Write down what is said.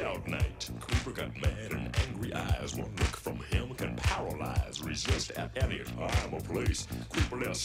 out night. Creeper got mad and angry eyes. One look from him can paralyze, resist at any time or place. Creeper left